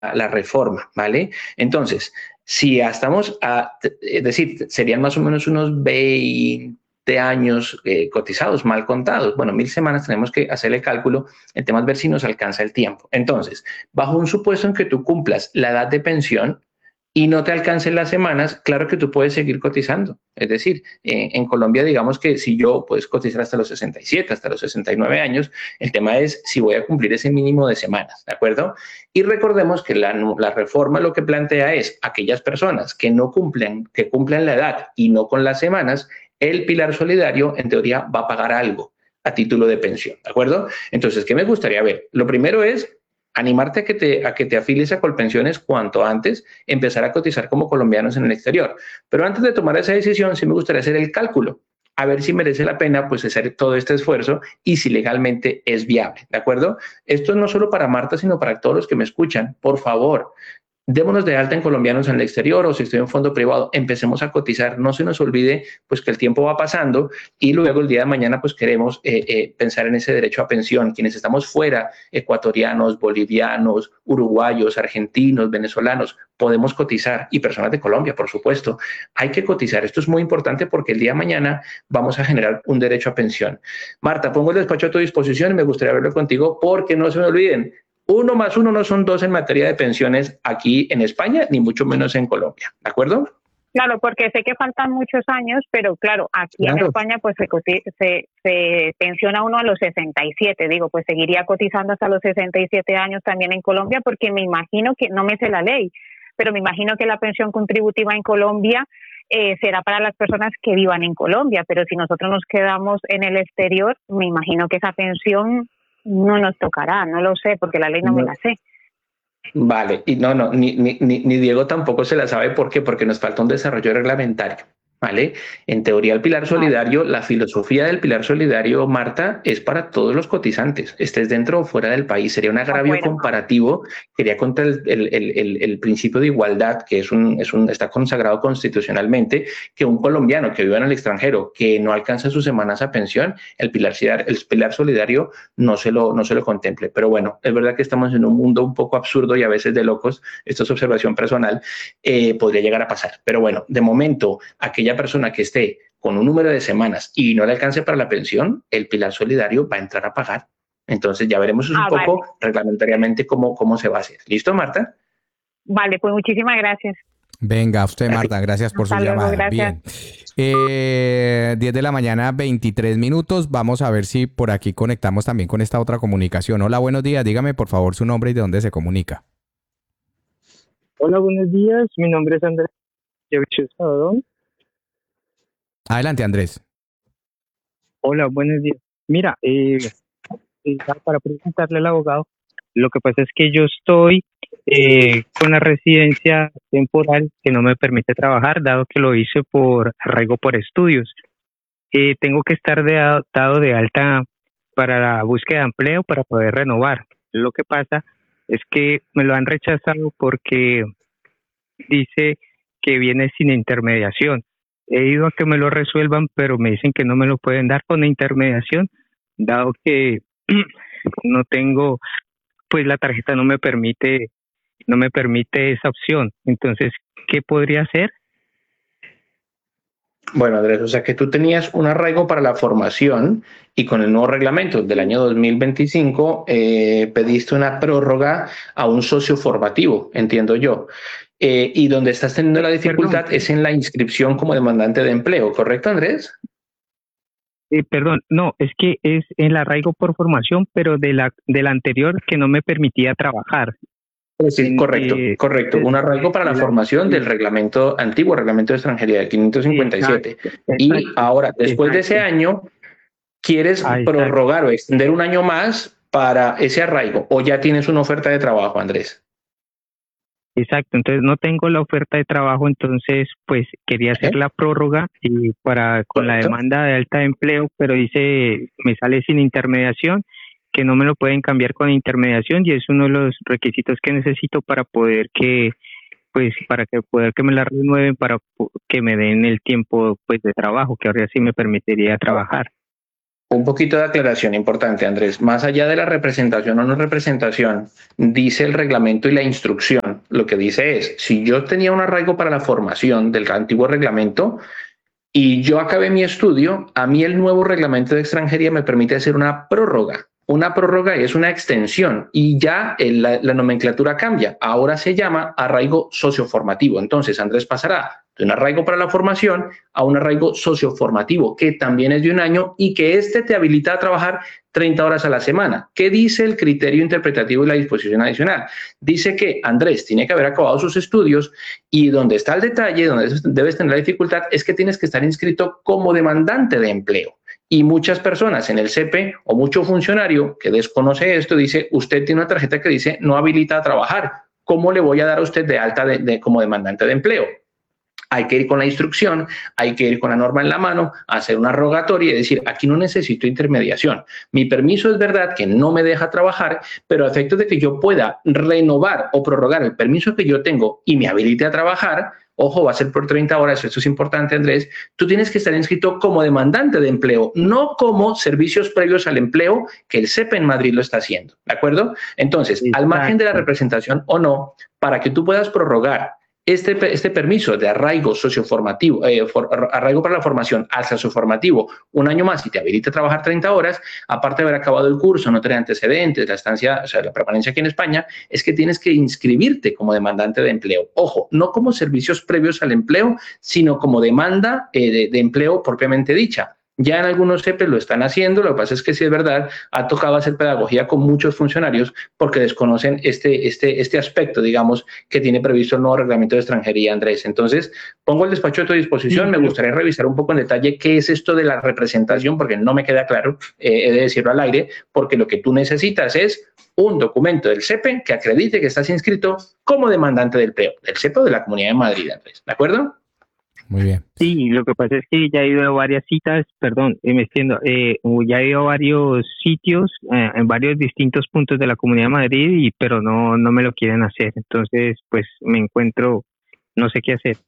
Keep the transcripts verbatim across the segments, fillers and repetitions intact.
la reforma, ¿vale? Entonces, si ya estamos a, es decir, serían más o menos unos veinte años eh, cotizados, mal contados. Bueno, mil semanas tenemos que hacer el cálculo, el tema es ver si nos alcanza el tiempo. Entonces, bajo un supuesto en que tú cumplas la edad de pensión y no te alcancen las semanas, claro que tú puedes seguir cotizando. Es decir, eh, en Colombia, digamos que si yo puedes cotizar hasta los sesenta y siete, hasta los sesenta y nueve años, el tema es si voy a cumplir ese mínimo de semanas, ¿de acuerdo? Y recordemos que la, la reforma lo que plantea es aquellas personas que no cumplen, que cumplen la edad y no con las semanas, el pilar solidario en teoría va a pagar algo a título de pensión, ¿de acuerdo? Entonces, ¿qué me gustaría ver? Lo primero es animarte a que te, a que te afilies a Colpensiones cuanto antes, empezar a cotizar como colombianos en el exterior. Pero antes de tomar esa decisión, sí me gustaría hacer el cálculo, a ver si merece la pena pues hacer todo este esfuerzo y si legalmente es viable, ¿de acuerdo? Esto no solo para Marta, sino para todos los que me escuchan. Por favor, démonos de alta en colombianos en el exterior o si estoy en fondo privado, empecemos a cotizar, no se nos olvide pues que el tiempo va pasando y luego el día de mañana pues queremos eh, eh, pensar en ese derecho a pensión, quienes estamos fuera, ecuatorianos, bolivianos, uruguayos, argentinos, venezolanos, podemos cotizar y personas de Colombia, por supuesto, hay que cotizar, esto es muy importante porque el día de mañana vamos a generar un derecho a pensión. Marta, pongo el despacho a tu disposición y me gustaría verlo contigo porque no se me olviden, uno más uno no son dos en materia de pensiones aquí en España, ni mucho menos en Colombia, ¿de acuerdo? Claro, porque sé que faltan muchos años, pero claro, aquí claro. en España pues se, se, se pensiona uno a los sesenta y siete, digo, pues seguiría cotizando hasta los sesenta y siete años también en Colombia, porque me imagino que, no me sé la ley, pero me imagino que la pensión contributiva en Colombia eh, será para las personas que vivan en Colombia, pero si nosotros nos quedamos en el exterior, me imagino que esa pensión no nos tocará, no lo sé, porque la ley no, no. me la sé. Vale, y no, no, ni, ni, ni Diego tampoco se la sabe. ¿Por qué? Porque nos falta un desarrollo reglamentario, ¿vale? En teoría, el pilar solidario, la filosofía del pilar solidario, Marta, es para todos los cotizantes, estés dentro o fuera del país. Sería un agravio Afuera. comparativo, sería contra el, el, el, el principio de igualdad, que es un, es un, está consagrado constitucionalmente, que un colombiano que viva en el extranjero, que no alcanza sus semanas a pensión, el pilar, el pilar solidario no se, lo, no se lo contemple. Pero bueno, es verdad que estamos en un mundo un poco absurdo y a veces de locos, esto es observación personal, eh, podría llegar a pasar. Pero bueno, de momento, aquella persona que esté con un número de semanas y no le alcance para la pensión, el pilar solidario va a entrar a pagar. Entonces ya veremos un ah, poco vale. reglamentariamente cómo, cómo se va a hacer. ¿Listo, Marta? Vale, pues muchísimas gracias. Venga, usted, Marta, gracias por Hasta su luego, llamada. Gracias. Bien. Eh, diez de la mañana, veintitrés minutos. Vamos a ver si por aquí conectamos también con esta otra comunicación. Hola, buenos días. Dígame, por favor, su nombre y de dónde se comunica. Hola, buenos días. Mi nombre es Andrés. Adelante, Andrés. Hola, buenos días. Mira, eh, para presentarle al abogado, lo que pasa es que yo estoy eh, con una residencia temporal que no me permite trabajar, dado que lo hice por arraigo por estudios. Eh, tengo que estar de, dado de alta para la búsqueda de empleo para poder renovar. Lo que pasa es que me lo han rechazado porque dice que viene sin intermediación. He ido a que me lo resuelvan, pero me dicen que no me lo pueden dar con intermediación, dado que no tengo, pues la tarjeta no me permite, no me permite esa opción. Entonces, ¿qué podría hacer? Bueno, Andrés, o sea que tú tenías un arraigo para la formación y con el nuevo reglamento del año dos mil veinticinco eh, pediste una prórroga a un socio formativo, entiendo yo. Eh, y donde estás teniendo la dificultad perdón. es en la inscripción como demandante de empleo, ¿correcto, Andrés? Eh, perdón, no, es que es el arraigo por formación, pero de la, de la anterior que no me permitía trabajar. Sí, en, correcto, eh, correcto. Un arraigo para la, la formación sí. del reglamento antiguo, reglamento de extranjería del quinientos cincuenta y siete. Exacto, y exacto, ahora, después exacto. de ese año, ¿quieres ah, prorrogar o extender un año más para ese arraigo? ¿O ya tienes una oferta de trabajo, Andrés? Exacto, entonces no tengo la oferta de trabajo, entonces pues quería hacer ¿Eh? la prórroga y para con ¿Correcto? la demanda de alta de empleo, pero dice, me sale sin intermediación, que no me lo pueden cambiar con intermediación y es uno de los requisitos que necesito para poder que, pues para que poder que me la renueven, para que me den el tiempo pues de trabajo, que ahora sí me permitiría trabajar. Un poquito de aclaración importante, Andrés. Más allá de la representación o no representación, dice el reglamento y la instrucción. Lo que dice es, si yo tenía un arraigo para la formación del antiguo reglamento y yo acabé mi estudio, a mí el nuevo reglamento de extranjería me permite hacer una prórroga. Una prórroga es una extensión y ya la, la nomenclatura cambia. Ahora se llama arraigo socioformativo. Entonces, Andrés pasará de un arraigo para la formación a un arraigo socioformativo, que también es de un año y que este te habilita a trabajar treinta horas a la semana. ¿Qué dice el criterio interpretativo y la disposición adicional? Dice que Andrés tiene que haber acabado sus estudios y donde está el detalle, donde debes tener la dificultad, es que tienes que estar inscrito como demandante de empleo. Y muchas personas en el C E P E o mucho funcionario que desconoce esto dice, usted tiene una tarjeta que dice no habilita a trabajar. ¿Cómo le voy a dar a usted de alta de, de, como demandante de empleo? Hay que ir con la instrucción, hay que ir con la norma en la mano, hacer una rogatoria y decir, aquí no necesito intermediación. Mi permiso es verdad que no me deja trabajar, pero a efectos de que yo pueda renovar o prorrogar el permiso que yo tengo y me habilite a trabajar, ojo, va a ser por treinta horas, esto es importante, Andrés, tú tienes que estar inscrito como demandante de empleo, no como servicios previos al empleo, que el C E P E en Madrid lo está haciendo, ¿de acuerdo? Entonces, exacto, al margen de la representación o no, para que tú puedas prorrogar Este, este permiso de arraigo socioformativo, eh, for, arraigo para la formación al socioformativo, un año más y te habilita a trabajar treinta horas, aparte de haber acabado el curso, no tener antecedentes, la estancia, o sea, la permanencia aquí en España, es que tienes que inscribirte como demandante de empleo. Ojo, no como servicios previos al empleo, sino como demanda eh, de, de empleo propiamente dicha. Ya en algunos C E P E lo están haciendo, lo que pasa es que sí es verdad, ha tocado hacer pedagogía con muchos funcionarios porque desconocen este, este, este aspecto, digamos, que tiene previsto el nuevo reglamento de extranjería, Andrés. Entonces, pongo el despacho a tu disposición, sí, me gustaría revisar un poco en detalle qué es esto de la representación, porque no me queda claro, eh, he de decirlo al aire, porque lo que tú necesitas es un documento del C E P E que acredite que estás inscrito como demandante del empleo, del C E P E o de la Comunidad de Madrid, Andrés, ¿de acuerdo? Muy bien. Sí, lo que pasa es que ya he ido a varias citas, perdón, eh, me extiendo, eh, ya he ido a varios sitios, eh, en varios distintos puntos de la Comunidad de Madrid, y pero no, no me lo quieren hacer. Entonces, pues me encuentro, no sé qué hacer.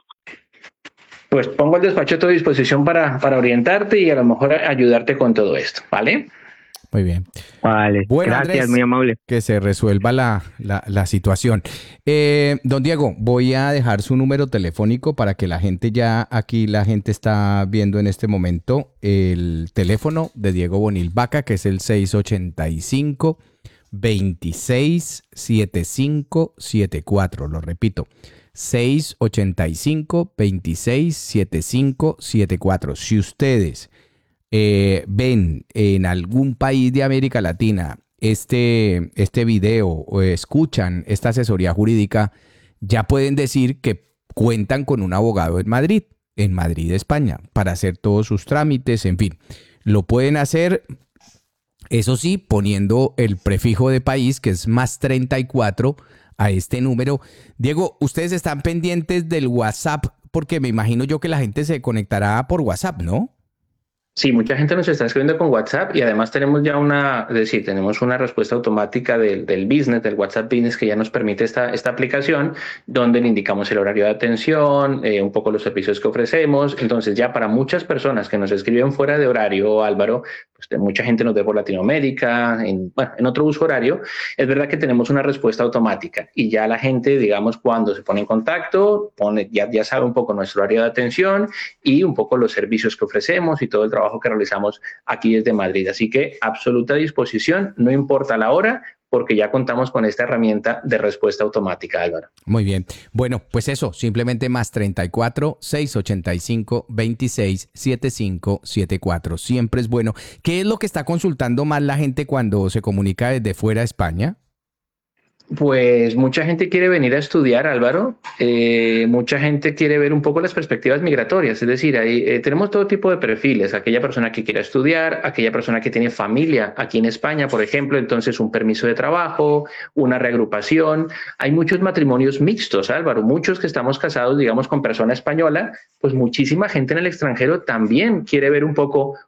Pues pongo el despacho a tu disposición para, para orientarte y a lo mejor ayudarte con todo esto, ¿vale? Muy bien. Vale, bueno, gracias, Andrés, muy amable. Que se resuelva la, la, la situación. Eh, don Diego, voy a dejar su número telefónico para que la gente ya, aquí la gente está viendo en este momento el teléfono de Diego Bonil Vaca, que es el seis ochenta y cinco, veintiséis, setenta y cinco setenta y cuatro. Lo repito, seis ochenta y cinco, veintiséis, setenta y cinco setenta y cuatro. Si ustedes Eh, ven en algún país de América Latina este, este video o escuchan esta asesoría jurídica, ya pueden decir que cuentan con un abogado en Madrid, en Madrid, España, para hacer todos sus trámites, en fin. Lo pueden hacer, eso sí, poniendo el prefijo de país, que es más treinta y cuatro, a este número. Diego, ustedes están pendientes del WhatsApp, porque me imagino yo que la gente se conectará por WhatsApp, ¿no? Sí, mucha gente nos está escribiendo con WhatsApp y además tenemos ya una, es decir, tenemos una respuesta automática del, del business, del WhatsApp Business, que ya nos permite esta, esta aplicación, donde le indicamos el horario de atención, eh, un poco los servicios que ofrecemos. Entonces ya para muchas personas que nos escriben fuera de horario, Álvaro, pues mucha gente nos ve por Latinoamérica, en, bueno, en otro uso horario, es verdad que tenemos una respuesta automática y ya la gente, digamos, cuando se pone en contacto, pone, ya, ya sabe un poco nuestro horario de atención y un poco los servicios que ofrecemos y todo el trabajo que realizamos aquí desde Madrid. Así que absoluta disposición, no importa la hora, porque ya contamos con esta herramienta de respuesta automática, Álvaro. Muy bien. Bueno, pues eso, simplemente más treinta y cuatro, seiscientos ochenta y cinco, veintiséis, setenta y cinco setenta y cuatro. Siempre es bueno. ¿Qué es lo que está consultando más la gente cuando se comunica desde fuera de España? Pues mucha gente quiere venir a estudiar, Álvaro. Eh, mucha gente quiere ver un poco las perspectivas migratorias. Es decir, ahí eh, tenemos todo tipo de perfiles. Aquella persona que quiere estudiar, aquella persona que tiene familia aquí en España, por ejemplo, entonces un permiso de trabajo, una reagrupación. Hay muchos matrimonios mixtos, Álvaro. Muchos que estamos casados, digamos, con persona española, pues muchísima gente en el extranjero también quiere ver un poco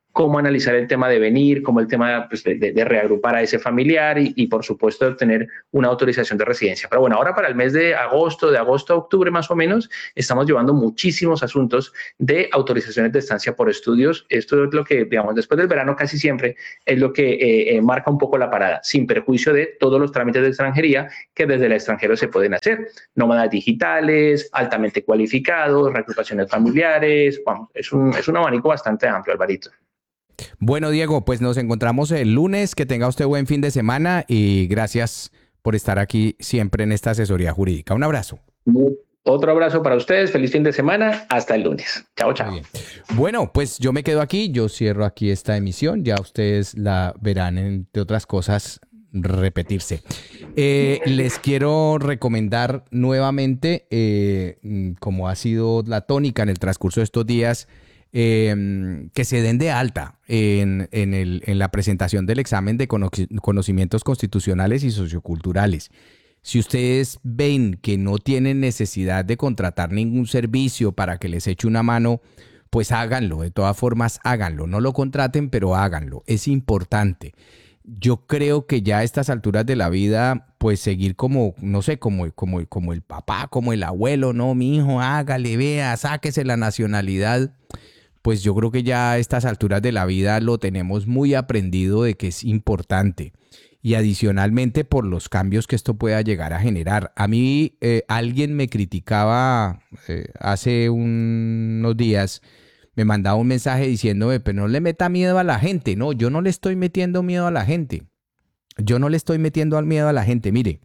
cómo analizar el tema de venir, como el tema pues, de, de, de reagrupar a ese familiar y, y, por supuesto, obtener una autorización de residencia. Pero bueno, ahora para el mes de agosto, de agosto a octubre más o menos, estamos llevando muchísimos asuntos de autorizaciones de estancia por estudios. Esto es lo que, digamos, después del verano casi siempre es lo que eh, eh, marca un poco la parada, sin perjuicio de todos los trámites de extranjería que desde el extranjero se pueden hacer. Nómadas digitales, altamente cualificados, reagrupaciones familiares. Vamos, es un, es un abanico bastante amplio, Alvarito. Bueno, Diego, pues nos encontramos el lunes. Que tenga usted buen fin de semana y gracias por estar aquí siempre en esta asesoría jurídica. Un abrazo. Otro abrazo para ustedes. Feliz fin de semana. Hasta el lunes. Chao, chao. Bueno, pues yo me quedo aquí. Yo cierro aquí esta emisión. Ya ustedes la verán, entre otras cosas, repetirse. Eh, les quiero recomendar nuevamente, eh, como ha sido la tónica en el transcurso de estos días, Eh, que se den de alta en, en, el, en la presentación del examen de conocimientos constitucionales y socioculturales. Si ustedes ven que no tienen necesidad de contratar ningún servicio para que les eche una mano, pues háganlo. De todas formas, háganlo. No lo contraten, pero háganlo. Es importante. Yo creo que ya a estas alturas de la vida, pues seguir como, no sé, como, como, como el papá, como el abuelo, no, mi hijo, hágale, vea, sáquese la nacionalidad. Pues yo creo que ya a estas alturas de la vida lo tenemos muy aprendido de que es importante. Y adicionalmente por los cambios que esto pueda llegar a generar. A mí eh, alguien me criticaba eh, hace unos días, me mandaba un mensaje diciéndome, pero no le meta miedo a la gente. No, yo no le estoy metiendo miedo a la gente. Yo no le estoy metiendo miedo a la gente. Mire,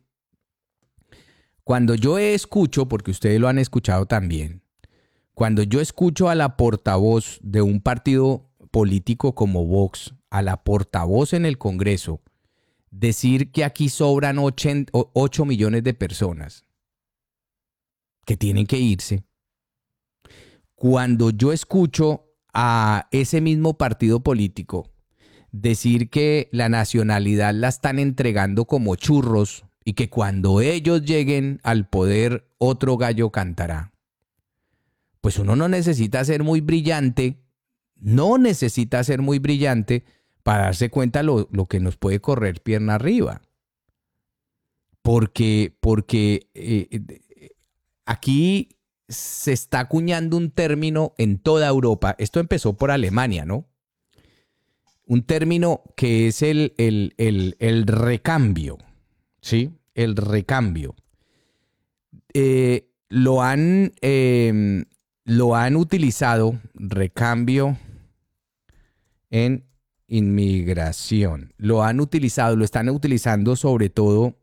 cuando yo escucho, porque ustedes lo han escuchado también, cuando yo escucho a la portavoz de un partido político como Vox, a la portavoz en el Congreso, decir que aquí sobran ocho millones de personas que tienen que irse, cuando yo escucho a ese mismo partido político decir que la nacionalidad la están entregando como churros y que cuando ellos lleguen al poder otro gallo cantará, pues uno no necesita ser muy brillante, no necesita ser muy brillante para darse cuenta lo, lo que nos puede correr pierna arriba. Porque, porque eh, aquí se está acuñando un término en toda Europa. Esto empezó por Alemania, ¿no? Un término que es el, el, el, el recambio, ¿sí? El recambio. Eh, lo han... Eh, Lo han utilizado, recambio en inmigración. Lo han utilizado, lo están utilizando sobre todo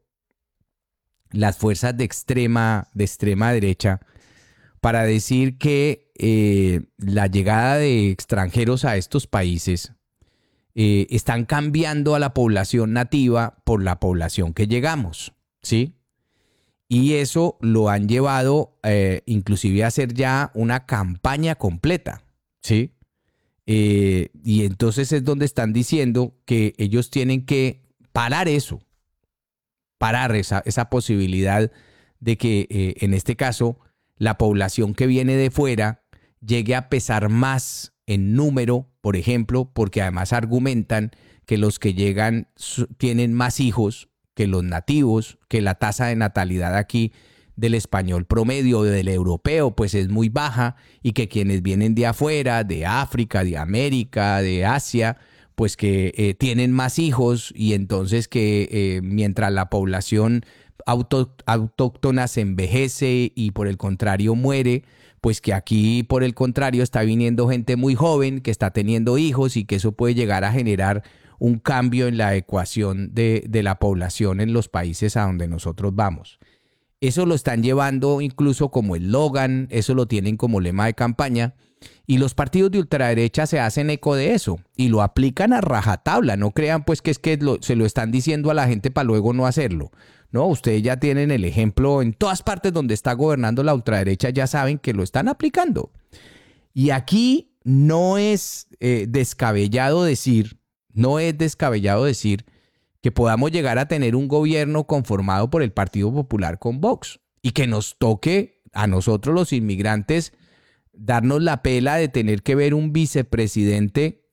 las fuerzas de extrema, de extrema derecha para decir que eh, la llegada de extranjeros a estos países eh, están cambiando a la población nativa por la población que llegamos, ¿sí? Y eso lo han llevado eh, inclusive a hacer ya una campaña completa, ¿sí? Eh, y entonces es donde están diciendo que ellos tienen que parar eso, parar esa, esa posibilidad de que eh, en este caso la población que viene de fuera llegue a pesar más en número, por ejemplo, porque además argumentan que los que llegan tienen más hijos que los nativos, que la tasa de natalidad aquí del español promedio, del europeo, pues es muy baja y que quienes vienen de afuera, de África, de América, de Asia, pues que eh, tienen más hijos y entonces que eh, mientras la población auto, autóctona se envejece y por el contrario muere, pues que aquí por el contrario está viniendo gente muy joven que está teniendo hijos y que eso puede llegar a generar un cambio en la ecuación de, de la población en los países a donde nosotros vamos. Eso lo están llevando incluso como eslogan, eso lo tienen como lema de campaña y los partidos de ultraderecha se hacen eco de eso y lo aplican a rajatabla. No crean pues que es que lo, se lo están diciendo a la gente para luego no hacerlo. No, ustedes ya tienen el ejemplo en todas partes donde está gobernando la ultraderecha, ya saben que lo están aplicando. Y aquí no es eh, descabellado decir... No es descabellado decir que podamos llegar a tener un gobierno conformado por el Partido Popular con Vox y que nos toque a nosotros los inmigrantes darnos la pela de tener que ver un vicepresidente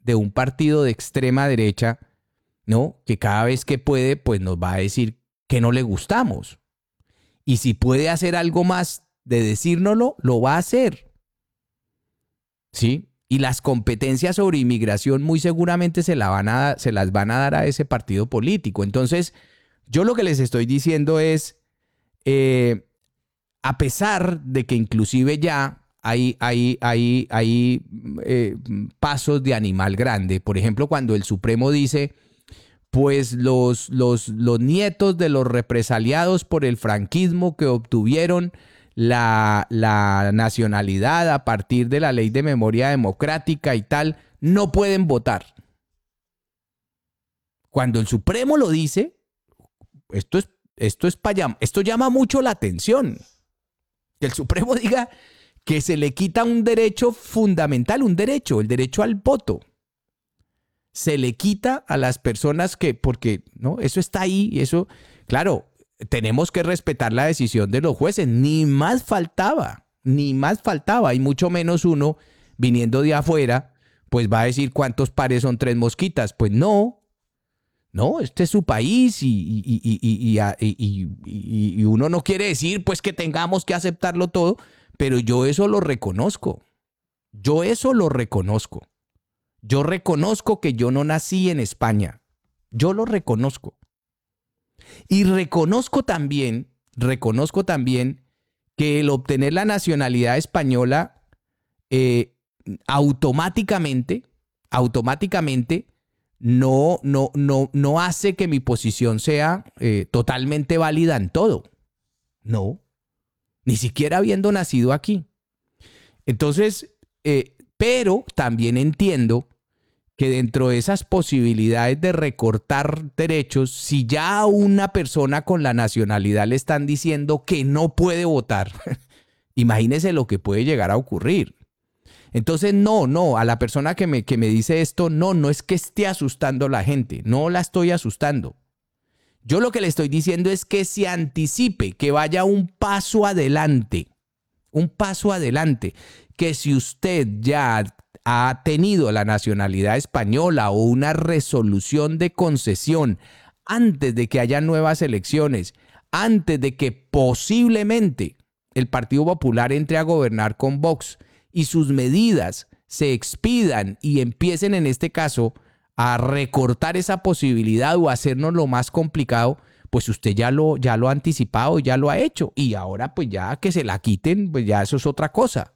de un partido de extrema derecha, ¿no? Que cada vez que puede, pues nos va a decir que no le gustamos. Y si puede hacer algo más de decírnoslo, lo va a hacer. ¿Sí? Y las competencias sobre inmigración muy seguramente se, la van a, se las van a dar a ese partido político. Entonces, yo lo que les estoy diciendo es, eh, a pesar de que inclusive ya hay, hay, hay, hay eh, pasos de animal grande, por ejemplo, cuando el Supremo dice, pues los, los, los nietos de los represaliados por el franquismo que obtuvieron la, la nacionalidad a partir de la ley de memoria democrática y tal, no pueden votar. Cuando el Supremo lo dice, esto es, esto es para, esto llama mucho la atención. Que el Supremo diga que se le quita un derecho fundamental, un derecho, el derecho al voto. Se le quita a las personas que, porque no, eso está ahí y eso, claro, tenemos que respetar la decisión de los jueces, ni más faltaba, ni más faltaba, y mucho menos uno viniendo de afuera, pues va a decir cuántos pares son tres mosquitas. Pues no, no, este es su país y, y, y, y, y, y, y uno no quiere decir pues que tengamos que aceptarlo todo, pero yo eso lo reconozco, yo eso lo reconozco. Yo reconozco que yo no nací en España. Yo lo reconozco. Y reconozco también, reconozco también que el obtener la nacionalidad española eh, automáticamente, automáticamente no, no, no, no hace que mi posición sea eh, totalmente válida en todo. No, ni siquiera habiendo nacido aquí. Entonces, eh, pero también entiendo que dentro de esas posibilidades de recortar derechos, si ya a una persona con la nacionalidad le están diciendo que no puede votar, imagínese lo que puede llegar a ocurrir. Entonces, no, no, a la persona que me, que me dice esto, no, no es que esté asustando a la gente, no la estoy asustando. Yo lo que le estoy diciendo es que se anticipe, que vaya un paso adelante, un paso adelante, que si usted ya ha tenido la nacionalidad española o una resolución de concesión antes de que haya nuevas elecciones, antes de que posiblemente el Partido Popular entre a gobernar con Vox y sus medidas se expidan y empiecen en este caso a recortar esa posibilidad o hacernos lo más complicado, pues usted ya lo, ya lo ha anticipado, ya lo ha hecho y ahora pues ya que se la quiten, pues ya eso es otra cosa.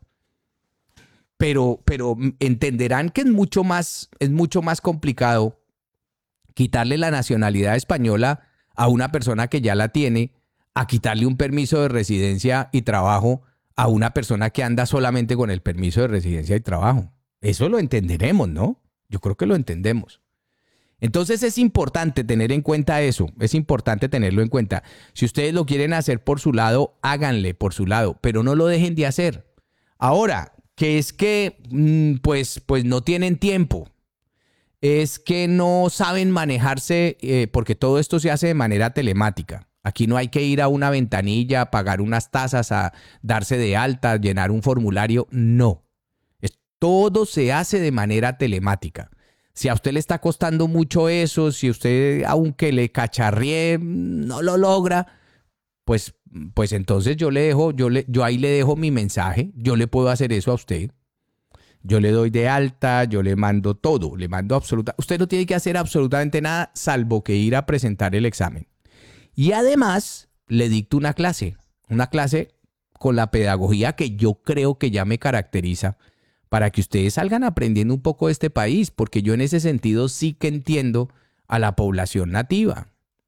Pero, pero entenderán que es mucho más, es mucho más complicado quitarle la nacionalidad española a una persona que ya la tiene, a quitarle un permiso de residencia y trabajo a una persona que anda solamente con el permiso de residencia y trabajo. Eso lo entenderemos, ¿no? Yo creo que lo entendemos. Entonces es importante tener en cuenta eso, es importante tenerlo en cuenta. Si ustedes lo quieren hacer por su lado, háganle por su lado, pero no lo dejen de hacer. Ahora, que es que pues, pues no tienen tiempo, es que no saben manejarse, eh, porque todo esto se hace de manera telemática. Aquí no hay que ir a una ventanilla, pagar unas tasas, a darse de alta, llenar un formulario, no. Es, todo se hace de manera telemática. Si a usted le está costando mucho eso, si usted, aunque le cacharríe, no lo logra, pues, pues entonces yo le dejo, yo, le, yo ahí le dejo mi mensaje, yo le puedo hacer eso a usted. Yo le doy de alta, yo le mando todo, le mando absoluta. Usted no tiene que hacer absolutamente nada salvo que ir a presentar el examen. Y además le dicto una clase, una clase con la pedagogía que yo creo que ya me caracteriza para que ustedes salgan aprendiendo un poco de este país, porque yo en ese sentido sí que entiendo a la población nativa.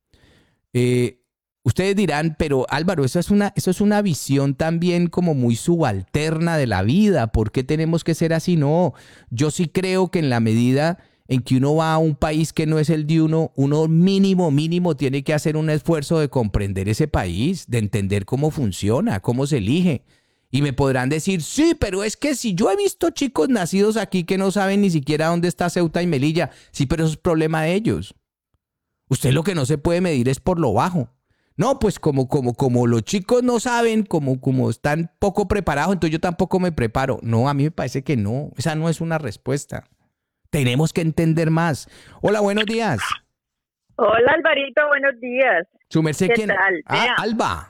Eh, Ustedes dirán, pero Álvaro, eso es una, eso es una visión también como muy subalterna de la vida. ¿Por qué tenemos que ser así? No, yo sí creo que en la medida en que uno va a un país que no es el de uno, uno mínimo, mínimo tiene que hacer un esfuerzo de comprender ese país, de entender cómo funciona, cómo se elige. Y me podrán decir, sí, pero es que si yo he visto chicos nacidos aquí que no saben ni siquiera dónde está Ceuta y Melilla, sí, pero eso es problema de ellos. Usted lo que no se puede medir es por lo bajo. No, pues como, como, como los chicos no saben, como, como están poco preparados, entonces yo tampoco me preparo. No, a mí me parece que no, esa no es una respuesta. Tenemos que entender más. Hola, buenos días. Hola, Alvarito, buenos días. ¿Su merced ¿Qué quién? tal? Ah, Vea. Alba.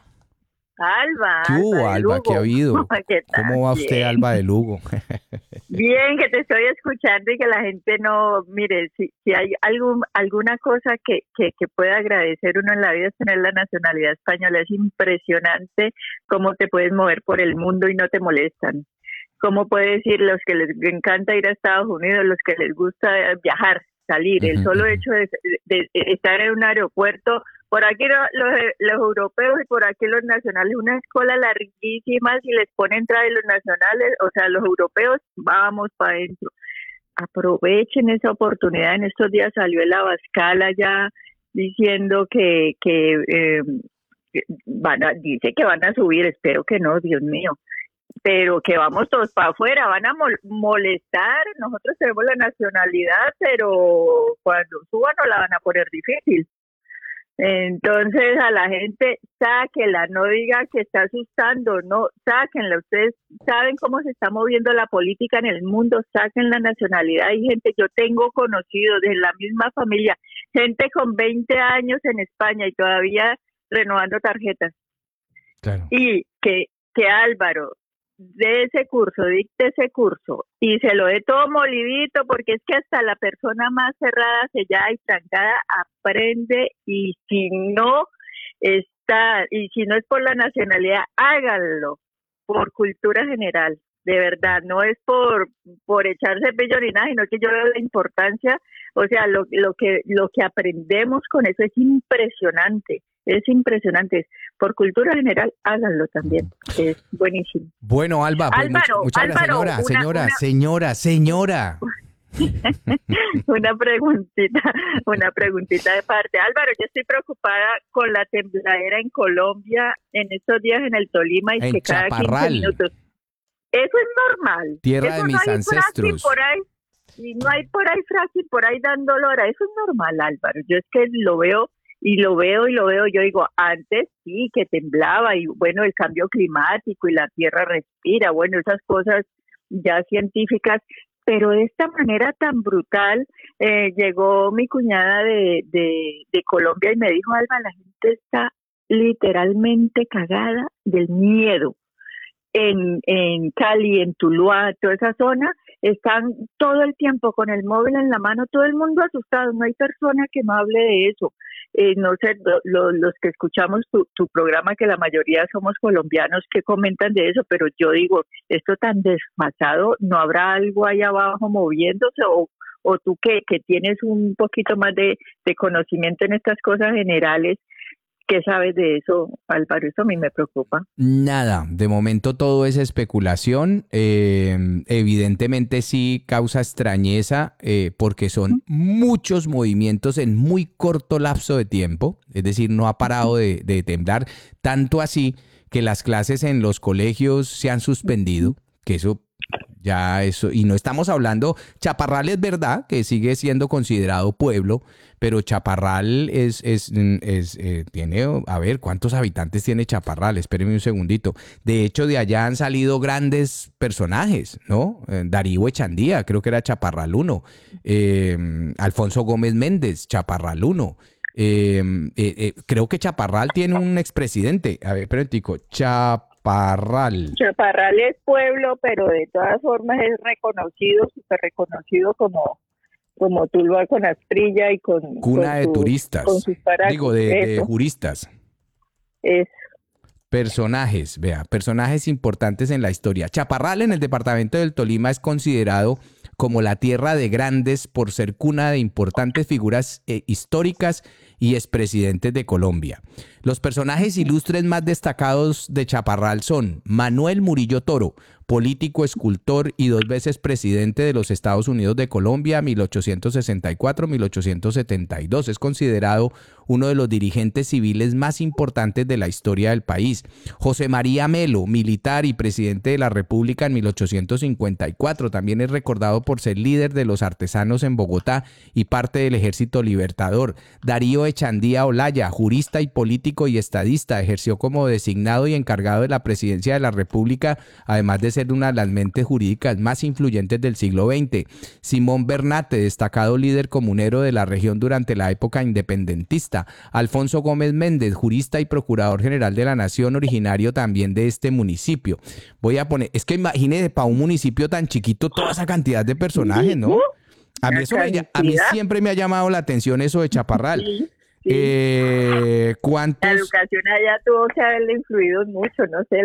Alba. ¿Qué hubo, de Alba? Lugo. ¿Qué ha habido? ¿Qué tal? ¿Cómo va usted, Bien. Alba de Lugo? Bien, que te estoy escuchando y que la gente no, mire, si, si hay algún, alguna cosa que, que, que pueda agradecer uno en la vida es tener la nacionalidad española. Es impresionante cómo te puedes mover por el mundo y no te molestan. Cómo puedes ir, los que les encanta ir a Estados Unidos, los que les gusta viajar, salir, el solo hecho de, de, de estar en un aeropuerto, por aquí los, los europeos y por aquí los nacionales, una escuela larguísima, si les ponen traje los nacionales, o sea, los europeos, vamos para adentro. Aprovechen esa oportunidad. En estos días salió el Abascal ya diciendo que, que eh, van a, dice que van a subir, espero que no, Dios mío, pero que vamos todos para afuera, van a mol- molestar, nosotros tenemos la nacionalidad, pero cuando suban nos la van a poner difícil. Entonces a la gente, sáquela, no diga que está asustando, no, sáquenla. Ustedes saben cómo se está moviendo la política en el mundo, saquen la nacionalidad. Hay gente, yo tengo conocidos de la misma familia, gente con veinte años en España y todavía renovando tarjetas. Claro. Y que, que Álvaro de ese curso, dicte ese curso y se lo dé todo molidito, porque es que hasta la persona más cerrada, sellada y trancada aprende, y si no está, y si no es por la nacionalidad, háganlo por cultura general, de verdad, no es por por echarse bello ni nada, sino que yo veo la importancia, o sea, lo, lo que lo que aprendemos con eso es impresionante. Es impresionante. Por cultura general, háganlo también. Es buenísimo. Bueno, Alba, pues Álvaro, muchas, muchas Álvaro, gracias, una- señora, una- señora, señora, señora. Una preguntita, una preguntita de parte. Álvaro, yo estoy preocupada con la tembladera en Colombia en estos días en el Tolima y En que cada Chaparral. quince minutos. Eso es normal. Tierra Eso de no mis hay ancestros. fracking por ahí, y no hay por ahí fracking por ahí dando lora. Eso es normal, Álvaro. Yo es que lo veo y lo veo y lo veo. Yo digo, antes sí que temblaba y bueno, el cambio climático y la tierra respira, bueno, esas cosas ya científicas, pero de esta manera tan brutal, eh, llegó mi cuñada de, de, de Colombia y me dijo, Alba, la gente está literalmente cagada del miedo. En, en Cali, en Tuluá, toda esa zona, están todo el tiempo con el móvil en la mano, todo el mundo asustado, no hay persona que no hable de eso. Eh, no sé, lo, los que escuchamos tu, tu programa, que la mayoría somos colombianos, que comentan de eso, pero yo digo, esto tan desfasado, ¿no habrá algo ahí abajo moviéndose? O, o tú que, que tienes un poquito más de, de conocimiento en estas cosas generales, ¿qué sabes de eso, Álvaro? Eso a mí me preocupa. Nada, de momento todo es especulación. Eh, evidentemente sí causa extrañeza eh, porque son muchos movimientos en muy corto lapso de tiempo, es decir, no ha parado de, de temblar, tanto así que las clases en los colegios se han suspendido, que eso ya eso, y no estamos hablando, Chaparral es verdad que sigue siendo considerado pueblo, pero Chaparral es, es, es eh, tiene, a ver, ¿cuántos habitantes tiene Chaparral? Espérenme un segundito. De hecho, de allá han salido grandes personajes, ¿no? Eh, Darío Echandía, creo que era Chaparral uno. Eh, Alfonso Gómez Méndez, Chaparral uno. Eh, eh, eh, creo que Chaparral tiene un expresidente. A ver, espérate, Chaparral. Chaparral es pueblo, pero de todas formas es reconocido, súper reconocido como, como Tuluá con Asprilla y con... Cuna con de su, turistas. con sus parajes. Digo, de, de Eso, juristas. eso. Personajes, vea, personajes importantes en la historia. Chaparral en el departamento del Tolima es considerado como la tierra de grandes por ser cuna de importantes figuras eh, históricas y expresidentes de Colombia. Los personajes ilustres más destacados de Chaparral son Manuel Murillo Toro, político, escultor y dos veces presidente de los Estados Unidos de Colombia, mil ochocientos sesenta y cuatro a mil ochocientos setenta y dos. Es considerado uno de los dirigentes civiles más importantes de la historia del país. José María Melo, militar y presidente de la República en mil ochocientos cincuenta y cuatro. También es recordado por ser líder de los artesanos en Bogotá y parte del Ejército Libertador. Darío Echandía Olaya, jurista y político político y estadista. Ejerció como designado y encargado de la presidencia de la República, además de ser una de las mentes jurídicas más influyentes del siglo veinte. Simón Bernate, destacado líder comunero de la región durante la época independentista. Alfonso Gómez Méndez, jurista y procurador general de la Nación, originario también de este municipio. Voy a poner, es que imagínese para un municipio tan chiquito toda esa cantidad de personajes, ¿no? A mí, eso me, a mí siempre me ha llamado la atención eso de Chaparral. Sí, sí. Eh, ¿cuántos? La educación allá tuvo que haberle influido mucho, no sé.